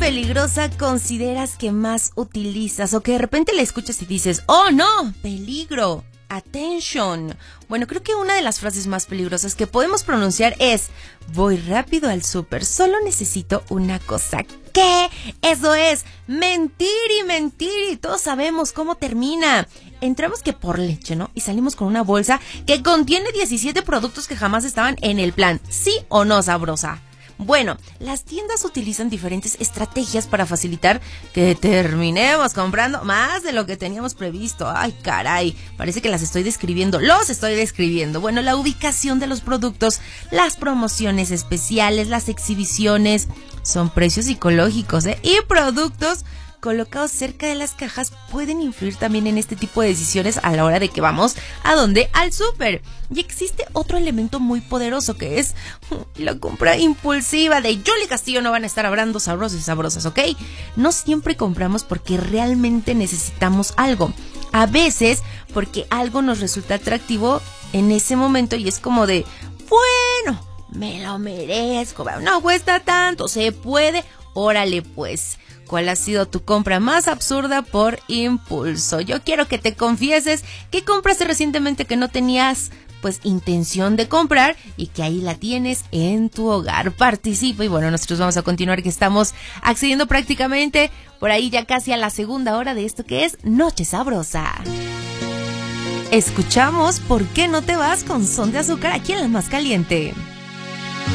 peligrosa consideras que más utilizas o que de repente la escuchas y dices, oh no, peligro, attention? Bueno, creo que una de las frases más peligrosas que podemos pronunciar es, voy rápido al súper, solo necesito una cosa. ¿Qué? Eso es mentir y todos sabemos cómo termina. Entramos que por leche, ¿no? Y salimos con una bolsa que contiene 17 productos que jamás estaban en el plan. ¿Sí o no, sabrosa? Bueno, las tiendas utilizan diferentes estrategias para facilitar que terminemos comprando más de lo que teníamos previsto. Ay, caray, parece que los estoy describiendo. Bueno, la ubicación de los productos, las promociones especiales, las exhibiciones, son precios psicológicos, y productos colocados cerca de las cajas pueden influir también en este tipo de decisiones a la hora de que vamos ¿a dónde? Al súper. Y existe otro elemento muy poderoso que es la compra impulsiva. De Yuli Castillo no van a estar hablando sabrosos y sabrosas, ¿ok? No siempre compramos porque realmente necesitamos algo. A veces porque algo nos resulta atractivo en ese momento y es como de, bueno, me lo merezco, no cuesta tanto, se puede, órale pues. ¿Cuál ha sido tu compra más absurda por impulso? Yo quiero que te confieses qué compraste recientemente que no tenías pues intención de comprar y que ahí la tienes en tu hogar. Participa y bueno, nosotros vamos a continuar que estamos accediendo prácticamente por ahí ya casi a la segunda hora de esto que es Noche Sabrosa. Escuchamos ¿Por qué no te vas? Con Son de Azúcar aquí en La Más Caliente.